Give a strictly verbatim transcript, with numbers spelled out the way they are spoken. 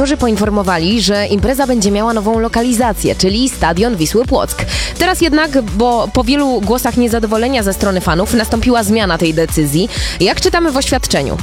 Organizatorzy poinformowali, że impreza będzie miała nową lokalizację, czyli Stadion Wisły Płock. Teraz jednak, bo po wielu głosach niezadowolenia ze strony fanów, nastąpiła zmiana tej decyzji. Jak czytamy w oświadczeniu,